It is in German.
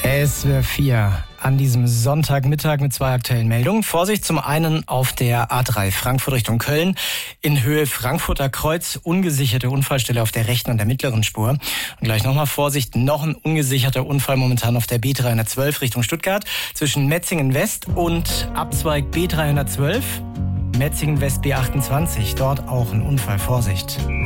SWR4 an diesem Sonntagmittag mit 2 aktuellen Meldungen. Vorsicht zum einen auf der A3 Frankfurt Richtung Köln. In Höhe Frankfurter Kreuz ungesicherte Unfallstelle auf der rechten und der mittleren Spur. Und gleich nochmal Vorsicht, noch ein ungesicherter Unfall momentan auf der B312 Richtung Stuttgart. Zwischen Metzingen West und Abzweig B312. Metzingen West B28, dort auch ein Unfall, Vorsicht.